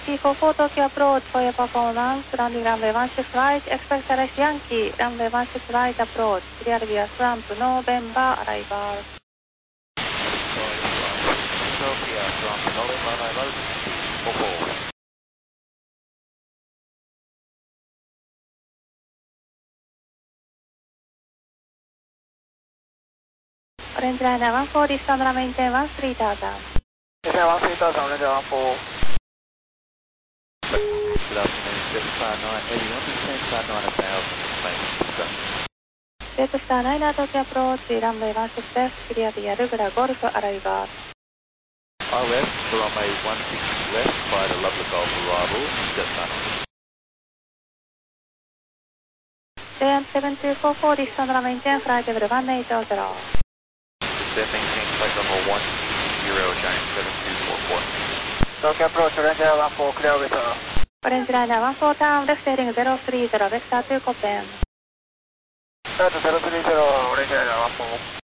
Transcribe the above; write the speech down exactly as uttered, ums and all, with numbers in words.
Yankee four four Tokyo approach for your performance. Landing runway one six right, expect select Yankee, runway one six right approach. Clear via Swamp, November arrival. Tokyo from November arrival, four four. Orange liner one four, this on maintain one three thousand. Maintain one three thousand, Orange one four. Good afternoon, Delta Star nine, heavy on descent, Star nine one thousand, information discussion. Delta Star nine, Tokyo approach, runway one six left, clear via Rugura Golf arrival. I left, runway one six left, by the Lovely Golf arrival, Delta Star nine. J M seven two four four, this on maintain flight level one eight zero zero. Then maintain flight level one zero, Giant seven two four four. Tokyo approach, Orange one four, clear vector. Orange liner one four down, left heading zero three zero, vector two Copen. Start zero three zero, Orange liner one four.